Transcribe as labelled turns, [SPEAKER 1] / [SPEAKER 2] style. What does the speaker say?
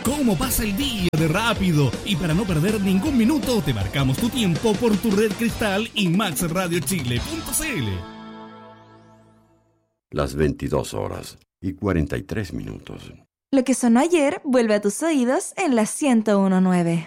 [SPEAKER 1] cómo pasa el día de rápido. Y para no perder ningún minuto, te marcamos tu tiempo por tu red Cristal y maxradiochile.cl.
[SPEAKER 2] Las 22:43.
[SPEAKER 3] Lo que sonó ayer vuelve a tus oídos en la 101.9.